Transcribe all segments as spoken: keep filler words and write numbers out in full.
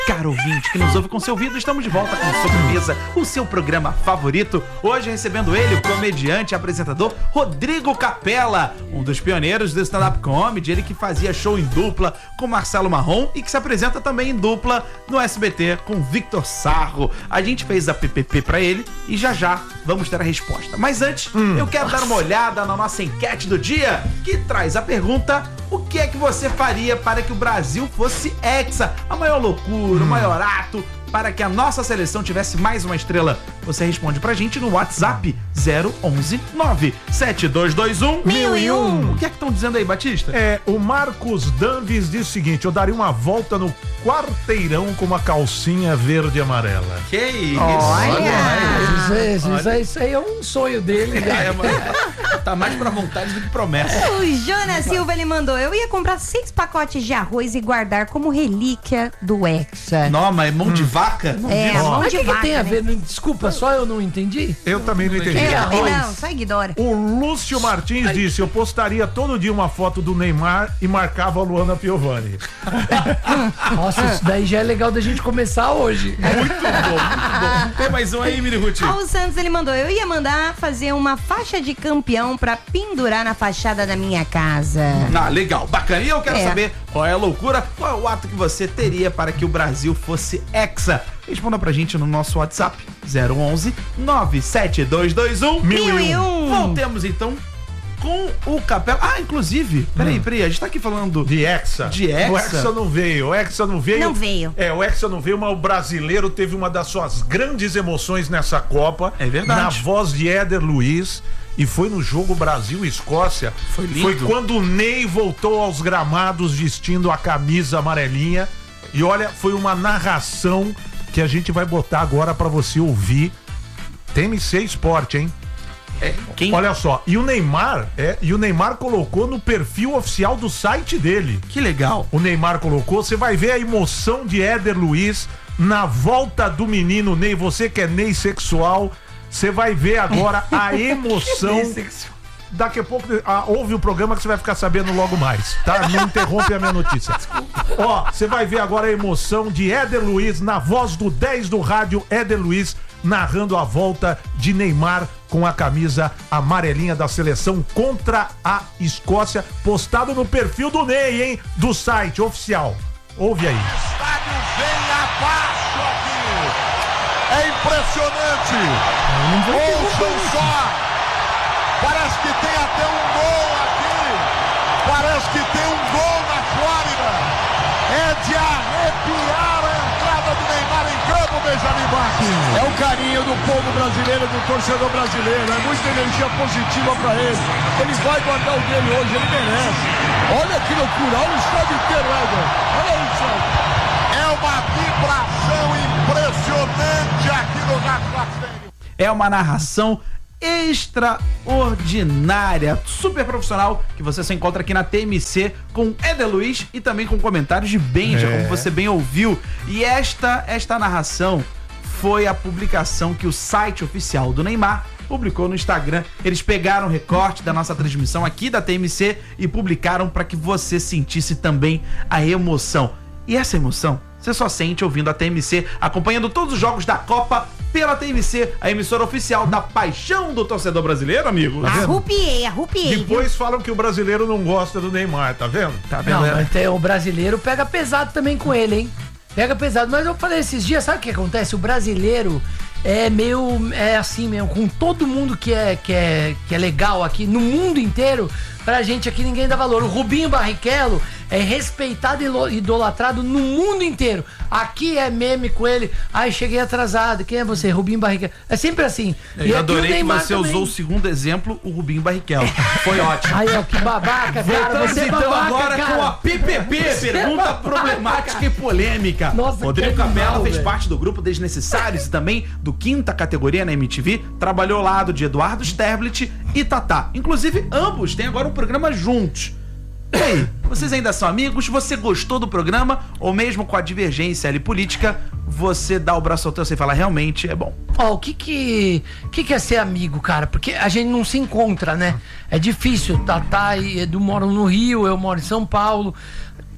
Caro ouvinte que nos ouve com seu ouvido, estamos de volta com Sobremesa, o seu programa favorito. Hoje recebendo ele, o comediante e apresentador Rodrigo Capella, um dos pioneiros do stand-up comedy, ele que fazia show em dupla com Marcelo Marrom e que se apresenta também em dupla no S B T com Victor Sarro. A gente fez a P P P pra ele e já já vamos ter a resposta. Mas antes, hum. eu quero dar uma olhada na nossa enquete do dia, que traz a pergunta: o que é que você faria para que o Brasil fosse hexa? A maior loucura, hum. o maior ato para que a nossa seleção tivesse mais uma estrela. Você responde pra gente no WhatsApp zero onze nove sete dois dois um mil e um. O que é que estão dizendo aí, Batista? É, o Marcos Danves diz o seguinte: eu daria uma volta no quarteirão com uma calcinha verde e amarela. Que isso? Olha! Isso, isso, isso aí é um sonho dele. Né? É, mas tá mais pra vontade do que promessa. O Jonas Silva, ele mandou: eu ia comprar seis pacotes de arroz e guardar como relíquia do Hexa. Não, mas mão de vaca? É, mão mas de que vaca, que tem a ver? né? Desculpa, só eu não entendi. Eu também não entendi. Eu também não, só ignora. O Lúcio Martins Ai. disse: eu postaria todo dia uma foto do Neymar e marcava a Luana Piovani. Nossa, isso daí já é legal da gente começar hoje. Muito bom, muito bom. Tem mais um aí, Miri Ruth? O Santos, ele mandou: eu ia mandar fazer uma faixa de campeão pra pendurar na fachada da minha casa. Ah, legal, bacana. E eu quero é. saber qual é a loucura, qual é o ato que você teria para que o Brasil fosse hexa. Responda pra gente no nosso WhatsApp zero onze nove sete dois dois um mil e um. Voltemos então com o Capella. Ah, inclusive, peraí, hum. peraí, a gente tá aqui falando de Hexa. De Hexa. O Hexa não veio, o Hexa não veio. Não veio. É, o Hexa não veio, mas o brasileiro teve uma das suas grandes emoções nessa Copa. É verdade. Na voz de Éder Luiz. E foi no jogo Brasil-Escócia. Foi lindo. Foi quando o Ney voltou aos gramados vestindo a camisa amarelinha. E olha, foi uma narração que a gente vai botar agora pra você ouvir. T M C Sport, hein? É, quem... Olha só, e o Neymar, é, e o Neymar colocou no perfil oficial do site dele. Que legal. O Neymar colocou, você vai ver a emoção de Éder Luiz na volta do menino Ney. Você que é Ney sexual, você vai ver agora a emoção. Daqui a pouco, ah, ouve o programa que você vai ficar sabendo logo mais, tá? Não interrompe a minha notícia. Ó, você vai ver agora a emoção de Éder Luiz na voz do dez do rádio, Éder Luiz, narrando a volta de Neymar com a camisa amarelinha da seleção contra a Escócia, postado no perfil do Ney, hein? Do site oficial. Ouve aí. O estádio vem abaixo aqui. É impressionante. Ouçam só. Parece que tem até um gol aqui. Parece que tem um gol na Flórida. É de arrepiar a entrada do Neymar em campo, Benjamin Martins. É o carinho do povo brasileiro, do torcedor brasileiro. É muita energia positiva para ele. Ele vai guardar o dele hoje, ele merece. Olha que loucura, olha o estádio inteiro, Éder. Olha isso. É uma vibração impressionante aqui no Rádio. É uma narração extraordinária, super profissional, que você só encontra aqui na T M C com Éder Luiz e também com comentários de Benja, é. como você bem ouviu. E esta, esta narração foi a publicação que o site oficial do Neymar publicou no Instagram. Eles pegaram o recorte da nossa transmissão aqui da T M C e publicaram para que você sentisse também a emoção. E essa emoção você só sente ouvindo a T M C, acompanhando todos os jogos da Copa pela T M C, a emissora oficial da paixão do torcedor brasileiro, amigo. Arrupiei, arrupiei. Depois falam que o brasileiro não gosta do Neymar, tá vendo? Tá vendo? Não, mas tem, o brasileiro pega pesado também com ele, hein? Pega pesado. Mas eu falei esses dias, sabe o que acontece? O brasileiro é meio, é assim mesmo, com todo mundo que é, que é, que é legal aqui, no mundo inteiro, pra gente aqui ninguém dá valor. O Rubinho Barrichello é respeitado e idolatrado no mundo inteiro. Aqui é meme com ele. Ai, cheguei atrasado. Quem é você? Rubinho Barrichello. É sempre assim. Eu e adorei que você também usou o segundo exemplo, o Rubinho Barrichello. Foi ótimo. Ai, ó, que babaca, cara. Voltamos você então babaca, agora cara. com a P P P, pergunta é problemática e polêmica. Nossa, Rodrigo Capella fez véio. parte do grupo Desnecessários e também do Quinta Categoria na M T V. Trabalhou ao lado de Eduardo Sterblit e Tatá. Inclusive, ambos têm agora um programa juntos. E aí, vocês ainda são amigos? Você gostou do programa? Ou mesmo com a divergência ali política, você dá o braço ao torcer e fala, realmente é bom? Ó, oh, o que que, que que é ser amigo, cara? Porque a gente não se encontra, né? É difícil. Tatá e Edu moram no Rio, eu moro em São Paulo.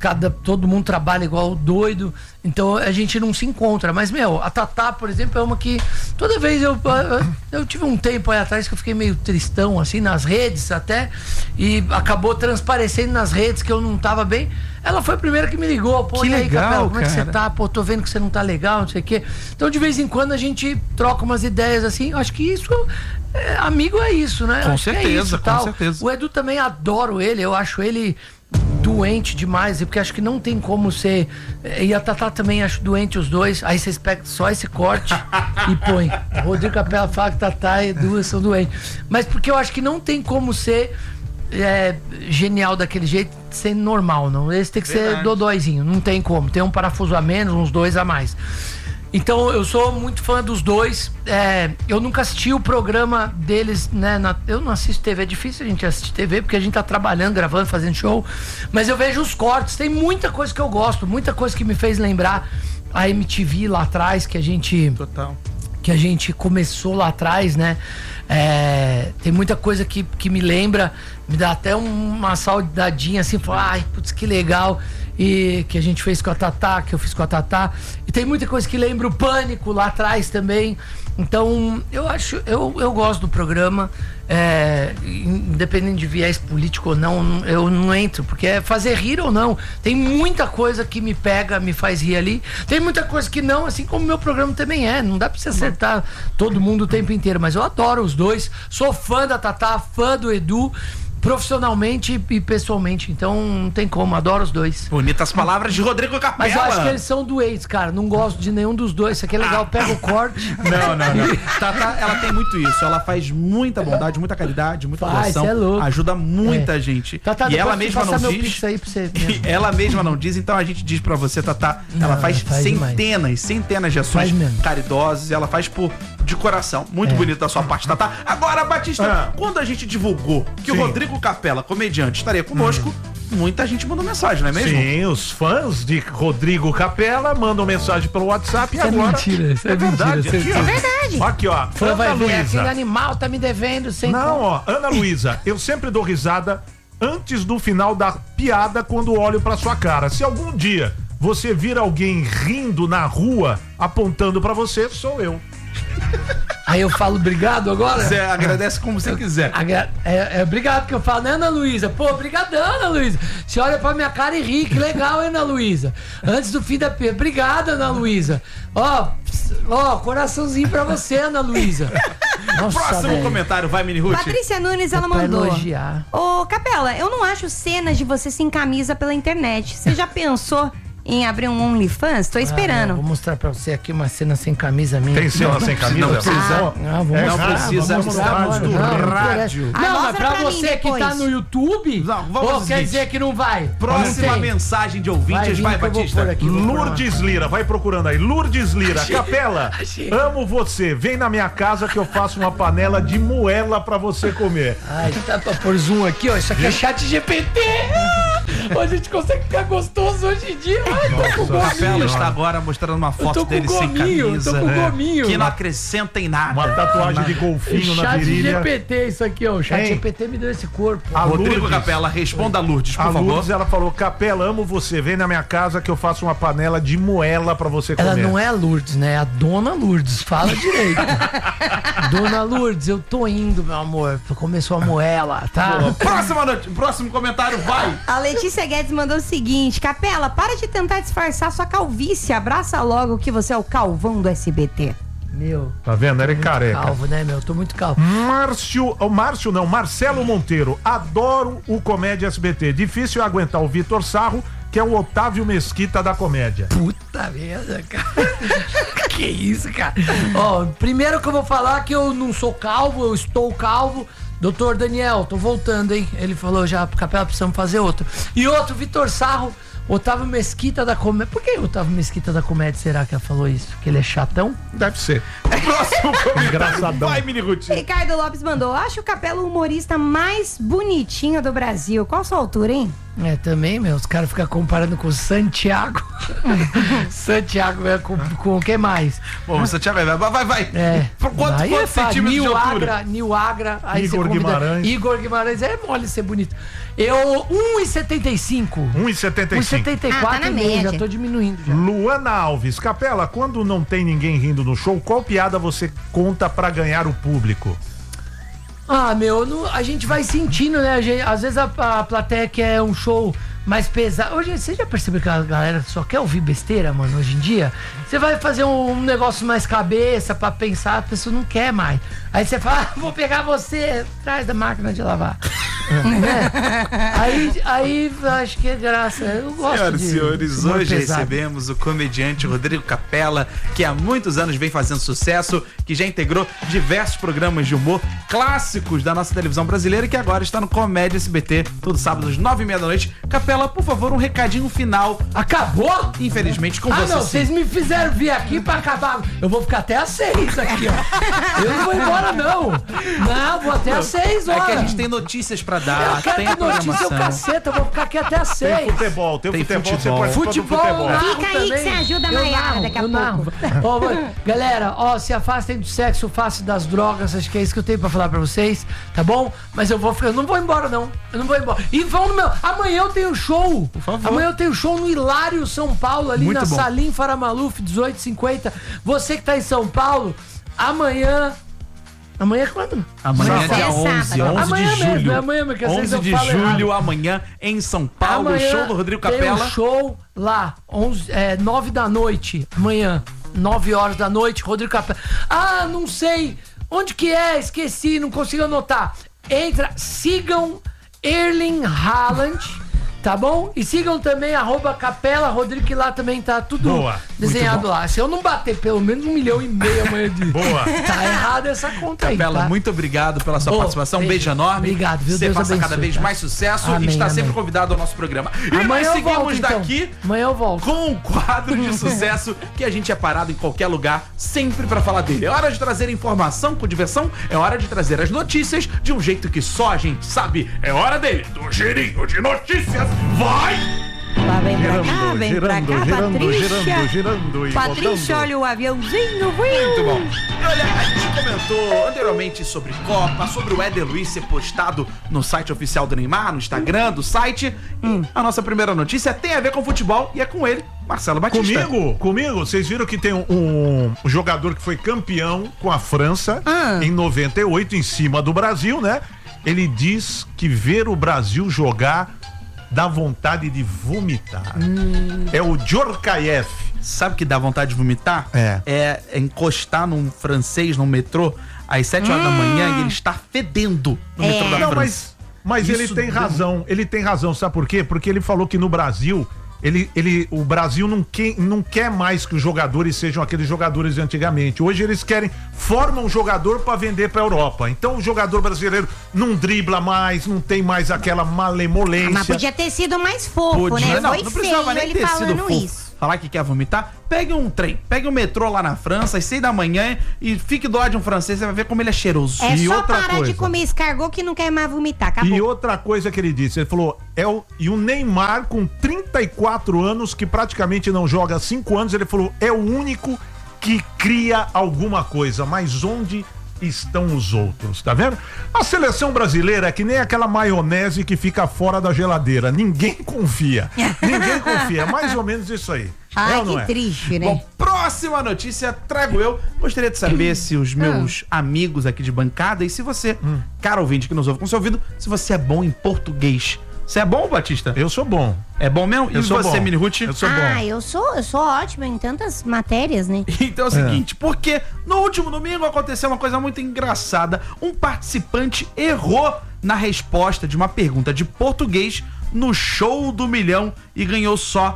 cada, todo mundo trabalha igual doido, então a gente não se encontra. Mas, meu, a Tatá, por exemplo, é uma que toda vez eu, eu, eu tive um tempo aí atrás que eu fiquei meio tristão, assim, nas redes até, e acabou transparecendo nas redes que eu não tava bem. Ela foi a primeira que me ligou, pô, Que e aí, legal, Capela, como é que você cara. tá? Pô, tô vendo que você não tá legal, não sei o quê. Então, de vez em quando, a gente troca umas ideias, assim. Eu acho que isso, é, amigo é isso, né? Com Acho que é certeza, isso, com tal. certeza. O Edu também, adoro ele, eu acho ele doente demais, porque acho que não tem como ser. E a Tatá também acho doente os dois. Aí vocês pegam só esse corte e põe. O Rodrigo Capela fala que Tatá e Edu são doentes. Mas porque eu acho que não tem como ser é, genial daquele jeito, ser normal, não. Esse tem que Verdade. ser dodóizinho, não tem como. Tem um parafuso a menos, uns dois a mais. Então eu sou muito fã dos dois. É, eu nunca assisti o programa deles, né? na- eu não assisto T V, é difícil a gente assistir T V porque a gente tá trabalhando, gravando, fazendo show. Mas eu vejo os cortes, tem muita coisa que eu gosto, muita coisa que me fez lembrar a M T V lá atrás, que a gente. Total. que a gente começou lá atrás, né? É, tem muita coisa que, que me lembra, me dá até uma saudadinha assim, fala, ai, putz, que legal. E que a gente fez com a Tatá, que eu fiz com a Tatá. E tem muita coisa que lembra o Pânico lá atrás também. Então, eu acho, eu, eu gosto do programa. É, independente de viés político ou não, eu não entro, porque é fazer rir ou não. Tem muita coisa que me pega, me faz rir ali. Tem muita coisa que não, assim como o meu programa também é. Não dá pra você acertar todo mundo o tempo inteiro, mas eu adoro os dois. Sou fã da Tatá, fã do Edu, profissionalmente e pessoalmente. Então não tem como, adoro os dois. Bonitas palavras de Rodrigo Capela. Mas eu acho que eles são doentes, cara. Não gosto de nenhum dos dois. Isso aqui é legal, pega o corte. Não, não, não. Tatá, ela tem muito isso. Ela faz muita bondade, muita caridade, muita Faz, doação. cê é louco. Ajuda muita É. gente. Tatá, e depois ela tu mesma passa não meu diz. pix aí pra você E mesmo. ela mesma não diz, então a gente diz pra você, Tatá. Ela Não, faz, faz centenas, centenas de ações Faz mesmo. caridosas. E ela faz por, de coração. Muito É. bonito da sua parte, Tatá. Agora, Batista, Ah. quando a gente divulgou que Sim. o Rodrigo Capela, comediante, estaria conosco, muita gente mandou mensagem, não é mesmo? Sim, os fãs de Rodrigo Capela mandam mensagem pelo WhatsApp e Isso é agora. mentira, isso é mentira, verdade. isso é Aqui, ó. verdade. Aqui, ó. Fã Ana vai ver, aquele Luísa. animal tá me devendo sem Não, conta. ó. Ana Luísa, eu sempre dou risada antes do final da piada quando olho pra sua cara. Se algum dia você vir alguém rindo na rua apontando pra você, sou eu. Aí eu falo obrigado agora? Você agradece como você quiser. Agra- É, é obrigado que eu falo, né, Ana Luísa? Pô, brigadão, Ana Luísa. Você olha pra minha cara e ri, que legal, hein, Ana Luísa? Antes do fim da P. Obrigado, Ana Luísa. Ó, ps- ó, coraçãozinho pra você, Ana Luísa. Nossa, Próximo velho. comentário, vai, Mini Ruth. Patrícia Nunes, ela Pra mandou. elogiar. Ô, Capela, eu não acho cenas de você sem camisa pela internet. Você já pensou em abrir um OnlyFans? Tô Ah, esperando. não, vou mostrar pra você aqui uma cena sem camisa minha. Tem cena sem camisa? Não precisa. Ah, Não, vou É, mostrar, não precisa vou mostrar mostrar agora. do Não, não rádio. interessa. Ah, Não, mas mostra pra pra mim você que depois. tá no YouTube, Não, vamos pô, ao quer seguinte. dizer que não vai. Próxima Não tem. mensagem de ouvintes, vir vai, que eu vou Batista. pôr aqui, vou pôr uma- Lourdes Lira, vai procurando aí. Lourdes Lira, Capela, achei. amo você. Vem na minha casa que eu faço uma panela de moela pra você comer. Ai, tá pra pôr zoom aqui, ó. Isso aqui é chat G P T. Ah, a gente consegue ficar gostoso hoje em dia. Ai, tô com O Capela gominho. está agora mostrando uma foto tô com dele sem gominho, camisa. tô com é, gominho. Que não acrescenta em nada. Uma tatuagem de golfinho na Chat virilha. G P T, isso aqui, ó. O chat Hein? G P T me deu esse corpo. A Rodrigo Lourdes. Capela, responda a Lourdes, por A favor. Lourdes, ela falou, Capela, amo você. Vem na minha casa que eu faço uma panela de moela pra você comer. Ela não é a Lourdes, né? É a Dona Lourdes. Fala direito. Dona Lourdes, eu tô indo, meu amor. Começou a moela, tá? Próxima noite, próximo comentário, vai. A Letícia Guedes mandou o seguinte: Capela, para de tentar disfarçar sua calvície. Abraça logo que você é o calvão do S B T. Meu. Tá vendo? Ele é careca. Calvo, né, meu? Tô muito calvo. Márcio, o Márcio não, Marcelo Monteiro. Adoro o Comédia S B T. Difícil é aguentar o Vitor Sarro, que é o Otávio Mesquita da comédia. Puta merda, cara. Que isso, cara? Ó, primeiro que eu vou falar que eu não sou calvo, eu estou calvo. Doutor Daniel, tô voltando, hein? Ele falou já, Capela, precisamos fazer outro. E outro, Vitor Sarro, Otávio Mesquita da comédia. Por que o Otávio Mesquita da comédia, será que ela falou isso? Que ele é chatão? Deve ser. Próximo comentário, Engraçadão. vai, Mini Ruth. Ricardo Lopes mandou: acho o Capela o humorista mais bonitinho do Brasil. Qual a sua altura, hein? É, também, meu, os caras ficam comparando com o Santiago. Santiago é com, com o que mais? Bom, o Santiago vai, vai, vai. É. Por quanto, Aí quantos é fácil. centímetros de Nil altura? Agra, Nil Agra. Aí Igor você convida- Guimarães. Igor Guimarães, é mole ser bonito. Eu, um e setenta e cinco. um e setenta um e e cinco. setenta e Ah, quatro tá na e meio, média. já tô diminuindo já. Luana Alves, Capela, quando não tem ninguém rindo no show, qual piada você conta pra ganhar o público? Ah, meu, não- a gente vai sentindo, né? A gente- às vezes a, a plateia quer um show mais pesado. Hoje, você já percebeu que a galera só quer ouvir besteira, mano, hoje em dia? Você vai fazer um, um negócio mais cabeça pra pensar, a pessoa não quer mais. Aí você fala, ah, vou pegar você atrás da máquina de lavar. Né? Aí, aí acho que é graça. Eu gosto Senhoras e de senhores, humor hoje pesado. recebemos o comediante Rodrigo Capela, que há muitos anos vem fazendo sucesso, que já integrou diversos programas de humor clássicos da nossa televisão brasileira e que agora está no Comédia S B T, todo sábado às nove e meia da noite. Capela, por favor, um recadinho final. Acabou? Infelizmente, com Ah, você não, sim. vocês me fizeram vir aqui pra acabar. Eu vou ficar até às seis aqui, ó. Eu não vou embora, não. Não, vou até às seis É horas. que a gente tem notícias pra Eu dar, quero tem a que notícia o programação. caceta, eu vou ficar aqui até às Tem seis. futebol, tem, Tem futebol, futebol. você participa do Futebol, futebol. eu narro Fica aí que também. você ajuda a Eu Maiara narro, daqui a eu pouco. narro. Ó, vai- galera, ó, se afastem do sexo fácil das drogas, acho que é isso que eu tenho pra falar pra vocês, tá bom? Mas eu vou ficar, eu não vou embora não, eu não vou embora. E vão no meu, amanhã eu tenho show, por favor. amanhã eu tenho show no Hilário São Paulo, ali Muito na bom. Salim Faramaluf, dezoito e cinquenta. Você que tá em São Paulo, amanhã... Amanhã é quando? Amanhã é Sábado. dia É onze, sábado. onze Amanhã de mesmo, julho. é amanhã mesmo, que às vezes onze eu de falo julho, errado. amanhã, em São Paulo, Amanhã show do Rodrigo tem Capela. um show lá, onze, é, nove da noite, amanhã, nove horas da noite, Rodrigo Capela. Ah, não sei, onde que é? Esqueci, não consigo anotar. Entra, sigam Erling Haaland, tá bom? E sigam também arroba Capela Rodrigo, que lá também tá tudo Boa, desenhado lá. Se eu não bater pelo menos um milhão e meio amanhã de... Boa. Tá errada essa conta aí, Capela, tá? muito obrigado pela sua Boa, participação. Um beijo beijo. enorme. Obrigado, viu? Você Deus faça cada abençoe, vez tá? mais sucesso Amém, e está amém. sempre convidado ao nosso programa. E Amanhã nós eu seguimos volto, então. daqui Amanhã eu volto. com um quadro de sucesso que a gente é parado em qualquer lugar, sempre pra falar dele. É hora de trazer informação com diversão, é hora de trazer as notícias de um jeito que só a gente sabe. É hora dele, do girinho de notícias. Vai! Lá vem pra cá, Girando, vem pra girando, cá, girando, Patrícia. girando, girando e Patrícia, rodando. olha o aviãozinho. Muito bom. E olha, a gente comentou anteriormente sobre Copa, sobre o Éder Luiz ser postado no site oficial do Neymar, no Instagram do site. E a nossa primeira notícia tem a ver com futebol e é com ele, Marcelo Batista. Comigo, comigo, vocês viram que tem um, um jogador que foi campeão com a França Ah. em noventa e oito, em cima do Brasil, né? Ele diz que ver o Brasil jogar dá vontade de vomitar. É o Djorkaeff. Sabe que dá vontade de vomitar? É. É encostar num francês, num metrô, às sete horas da manhã e ele está fedendo no É. metrô da Não, França. mas, mas ele Isso tem deu- razão. Ele tem razão, sabe por quê? Porque ele falou que no Brasil, ele, ele, o Brasil não quer, não quer mais que os jogadores sejam aqueles jogadores de antigamente. Hoje eles querem, formam um jogador para vender para Europa. Então o jogador brasileiro não dribla mais, não tem mais aquela malemolência. Mas podia ter sido mais fofo, Podia, né? não, Foi não precisava feio nem ele ter sido falando fofo. isso. Falar que quer vomitar, pegue um trem, pegue um metrô lá na França, às seis da manhã e fique do lado de um francês, você vai ver como ele é cheiroso. É E só outra parar coisa. de comer escargot que não quer mais vomitar. Acabou. E outra coisa que ele disse, ele falou, é o, e o Neymar com trinta e quatro anos, que praticamente não joga há cinco anos, ele falou, é o único que cria alguma coisa, mas onde estão os outros, tá vendo? A seleção brasileira é que nem aquela maionese que fica fora da geladeira, ninguém confia, ninguém confia, é mais ou menos isso aí. Ai, é ou não que é? triste, né? Bom, próxima notícia trago eu. Gostaria de saber se os meus amigos aqui de bancada e se você, cara ouvinte que nos ouve com seu ouvido, se você é bom em português. Você é bom, Batista? Eu sou bom, É bom mesmo? E eu sou você, bom. Mini Ruth? Eu sou ah, bom. eu sou, eu sou ótima em tantas matérias, né? Então é o seguinte, porque no último domingo aconteceu uma coisa muito engraçada. Um participante errou na resposta de uma pergunta de português no show do milhão e ganhou só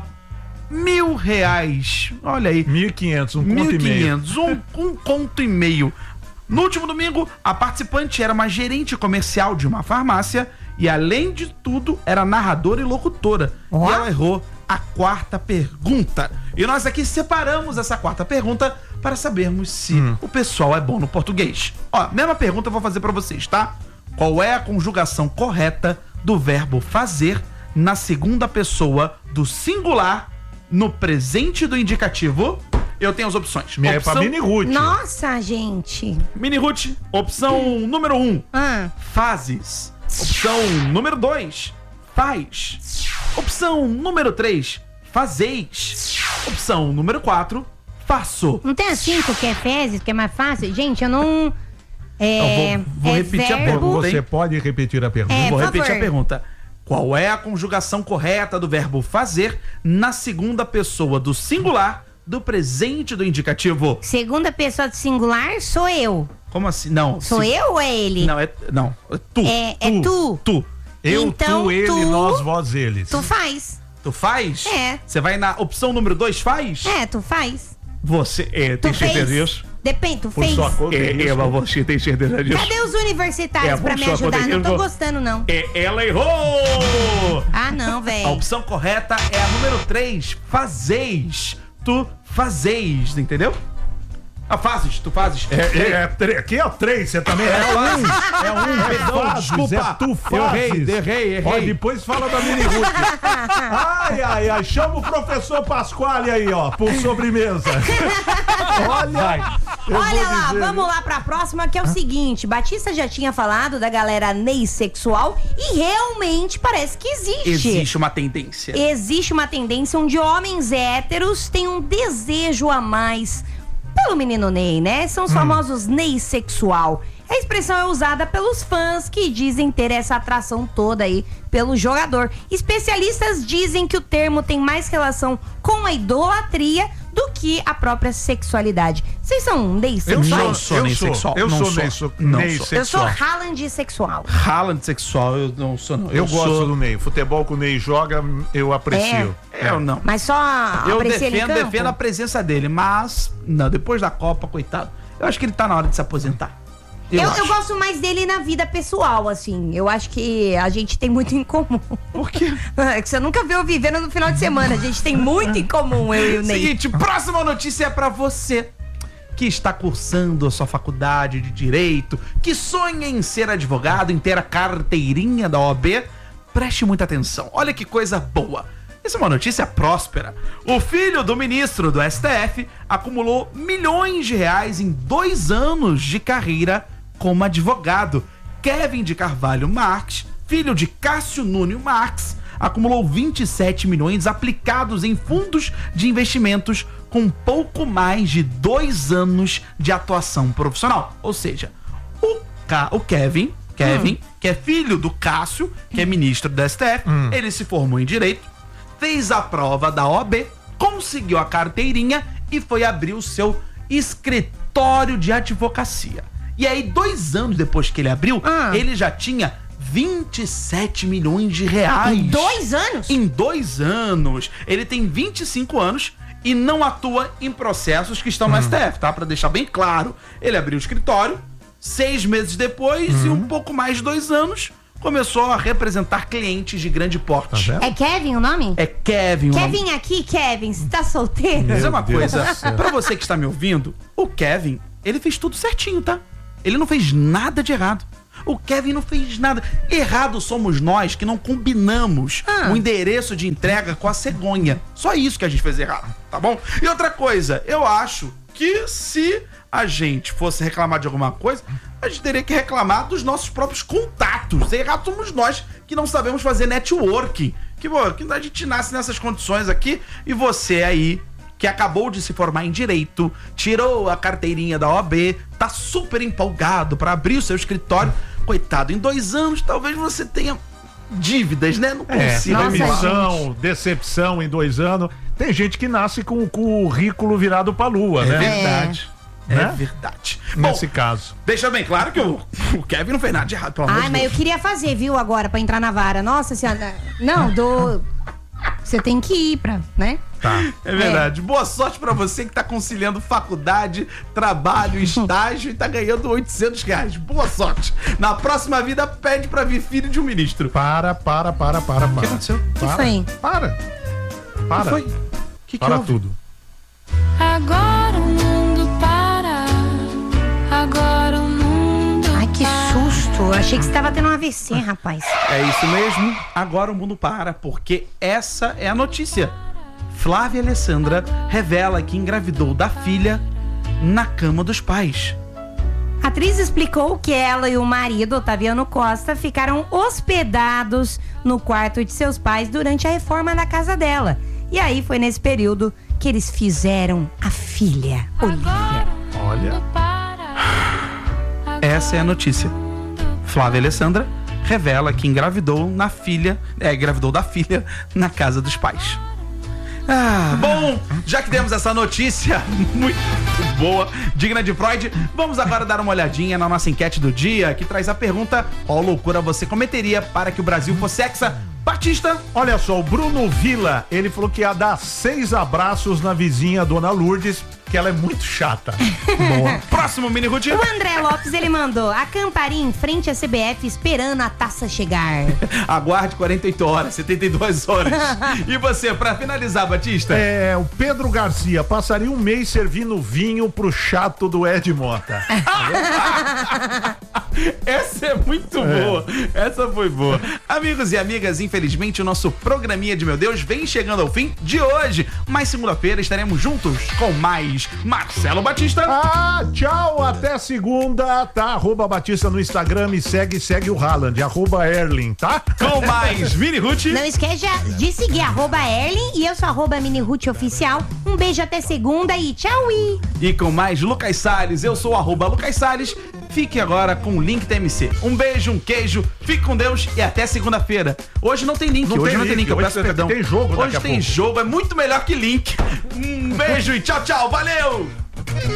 mil reais. Olha aí. mil e quinhentos, um mil conto e e meio. quinhentos, um, um conto e meio. No último domingo, a participante era uma gerente comercial de uma farmácia e, além de tudo, era narradora e locutora. Ó. E ela errou a quarta pergunta. E nós aqui separamos essa quarta pergunta para sabermos se o pessoal é bom no português. Ó, mesma pergunta eu vou fazer para vocês, tá? Qual é a conjugação correta do verbo fazer na segunda pessoa do singular no presente do indicativo. Eu tenho as opções. É opção... pra Mini Ruth. Nossa, gente. Mini Ruth, opção número um, Ah. fases. Opção número dois, faz. Opção número três, fazeis. Opção número quatro, faço. Não tem a cinco que é fezes, que é mais fácil? Gente, eu não... É, Eu vou- vou é repetir a verbo- pergunta. Você pode repetir a pergunta? É, Vou por repetir favor. a pergunta. Qual é a conjugação correta do verbo fazer na segunda pessoa do singular do presente do indicativo? Segunda pessoa do singular sou eu. Como assim? Não. Sou se- eu ou é ele? Não, é, não, é tu. É, é tu. Tu. Eu, Então, tu, ele, tu- nós, vós, eles. Tu faz. Tu faz? É. Você vai na opção número dois, faz? É, tu faz. Você é, tem Tu certeza fez. disso? Depende, tu Por fez. sua conta, É, isso. Eva, você tem certeza disso? Cadê os universitários É, pra por me sua ajudar? conta, Não eu tô vou- gostando, não. É, ela errou! Ah, não, A velho. opção correta é a número três, fazeis. Tu fazeis, entendeu? Ah, fazes, tu fazes. É, é, é, tre- aqui é o três, você também é, É um. um, é um, perdão, Fazes, desculpa. é tu Eu fazes. errei, errei, errei. Ó, depois fala da Mini Ruth. Ai, ai, ai. Chama o professor Pasquale aí, ó, por sobremesa. Olha, eu Olha vou lá, dizer, vamos lá pra próxima, que é o seguinte. Batista já tinha falado da galera neissexual e realmente parece que existe. Existe uma tendência. Existe uma tendência onde homens héteros têm um desejo a mais pelo menino Ney, né? São os famosos neissexual. A expressão é usada pelos fãs que dizem ter essa atração toda aí pelo jogador. Especialistas dizem que o termo tem mais relação com a idolatria do que a própria sexualidade. Vocês são Eu neissexuais? Não sou, sou eu neissexual, sou, eu não sou sou. neissexual. Não Eu sou neissexual. Haaland sexual. Haaland sexual, eu não sou, não. Eu, gosto sou... do Ney. Futebol que o Ney joga, eu aprecio. É, eu não. Mas só Eu aprecia ele em defendo, campo? defendo a presença dele, mas não, depois da Copa, coitado. Eu acho que ele tá na hora de se aposentar. Eu, Eu, acho. eu gosto mais dele na vida pessoal, assim. Eu acho que a gente tem muito em comum. Por quê? É que você nunca viu eu vivendo no final de semana. A gente tem muito em comum, eu e o Ney. Seguinte, próxima notícia é pra você que está cursando a sua faculdade de Direito, que sonha em ser advogado, em ter a carteirinha da O A B. Preste muita atenção. Olha que coisa boa. Essa é uma notícia próspera. O filho do ministro do S T F acumulou milhões de reais em dois anos de carreira como advogado. Kevin de Carvalho Marques, filho de Cássio Núñez Marques, acumulou vinte e sete milhões aplicados em fundos de investimentos com pouco mais de dois anos de atuação profissional. Ou seja, o, Ca... o Kevin, Kevin, hum. que é filho do Cássio, que é ministro do S T F, hum. ele se formou em Direito, fez a prova da O A B, conseguiu a carteirinha e foi abrir o seu escritório de advocacia. E aí, dois anos depois que ele abriu, ah. ele já tinha vinte e sete milhões de reais. Em dois anos? Em dois anos. Ele tem vinte e cinco anos e não atua em processos que estão no hum. S T F, tá? Pra deixar bem claro. Ele abriu o escritório, seis meses depois hum. e um pouco mais de dois anos, começou a representar clientes de grande porte. Tá é Kevin o nome? É Kevin o Kevin nome. aqui, Kevin, você tá solteiro? Mas é uma coisa, pra você que está me ouvindo, o Kevin, ele fez tudo certinho, tá? Ele não fez nada de errado. O Kevin não fez nada. Errado somos nós que não combinamos ah. o endereço de entrega com a cegonha. Só isso que a gente fez errado, tá bom? E outra coisa, eu acho que se a gente fosse reclamar de alguma coisa, a gente teria que reclamar dos nossos próprios contatos. Errado somos nós que não sabemos fazer networking. Que, pô, que a gente nasce nessas condições aqui e você aí, que acabou de se formar em Direito, tirou a carteirinha da O A B, tá super empolgado para abrir o seu escritório. Coitado, em dois anos talvez você tenha dívidas, né? Não consigo. É, demissão, decepção em dois anos. Tem gente que nasce com o currículo virado pra lua, é né? Verdade. É, né? é verdade. Nesse Bom, caso. Deixa bem claro que o, o Kevin não fez nada de errado, pelo amor Ai, de mas Deus. eu queria fazer, viu, agora, pra entrar na vara. Nossa senhora. Não, do... Você tem que ir pra, né? Tá. É verdade. É. Boa sorte pra você que tá conciliando faculdade, trabalho, estágio e tá ganhando oitocentos reais. Boa sorte. Na próxima vida, pede pra vir filho de um ministro. Para, para, para, para, para. O que aconteceu? O que para, foi? Para. Para. Que foi? Que que para houve? tudo. Agora o mundo para. Agora o mundo Ai, que susto. Achei Achei que você tava tendo um A V C, rapaz. É isso mesmo. Agora o mundo para, porque essa é a notícia. Flávia Alessandra revela que engravidou da filha na cama dos pais. A atriz explicou que ela e o marido, Otaviano Costa, ficaram hospedados no quarto de seus pais durante a reforma da casa dela. E aí foi nesse período que eles fizeram a filha, Olivia. Olha. Essa é a notícia. Flávia Alessandra revela que engravidou na filha, é, engravidou da filha na casa dos pais. Ah, bom, já que temos essa notícia muito boa, digna de Freud, vamos agora dar uma olhadinha na nossa enquete do dia, que traz a pergunta: qual loucura você cometeria para que o Brasil fosse hexa? Batista. Olha só, o Bruno Villa, ele falou que ia dar seis abraços na vizinha Dona Lourdes, que ela é muito chata. Boa. Próximo, Mini Ruth. O André Lopes, ele mandou: acamparia em frente à C B F esperando a taça chegar. Aguarde quarenta e oito horas, setenta e duas horas. E você, pra finalizar, Batista? É, o Pedro Garcia passaria um mês servindo vinho pro chato do Ed Mota. Essa é muito É. boa. Essa foi boa. Amigos e amigas, infelizmente o nosso programinha de Meu Deus vem chegando ao fim de hoje. Mas segunda-feira estaremos juntos com mais Marcelo Batista. Ah, tchau, até segunda, tá? Arroba Batista no Instagram, me segue, segue o Haaland, arroba Erling, tá? Com mais Mini Ruth. Não esquece de seguir arroba Erling e eu sou arroba Mini Ruth Oficial. Um beijo até segunda e tchau! -i. E com mais Lucas Salles, eu sou o arroba Lucas Salles. Fique agora com o link T M C. Um beijo, um queijo, fique com Deus e até segunda-feira. Hoje não tem link, Não hoje tem não tem link, link, eu hoje peço tem- perdão. tem jogo daqui Hoje a tem pouco. jogo, é muito melhor que link. Um beijo e tchau, tchau, valeu!